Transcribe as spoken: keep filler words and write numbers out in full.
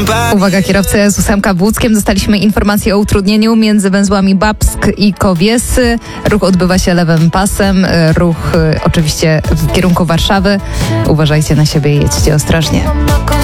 Uwaga, kierowcy S ósem w Łódzkiem. Dostaliśmy informację o utrudnieniu między węzłami Babsk i Kowiesy. Ruch odbywa się lewym pasem. Ruch y, oczywiście w kierunku Warszawy. Uważajcie na siebie i jedźcie ostrożnie.